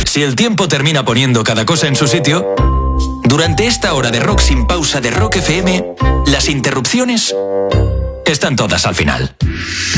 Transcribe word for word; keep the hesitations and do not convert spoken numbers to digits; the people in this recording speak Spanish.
Si el tiempo termina poniendo cada cosa en su sitio, durante esta hora de rock sin pausa de Rock F M, las interrupciones están todas al final.